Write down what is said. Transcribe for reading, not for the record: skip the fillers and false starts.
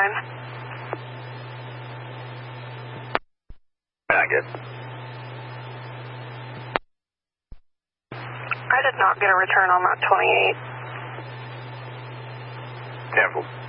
line. I get. I did not get a return on that 28. Cancel.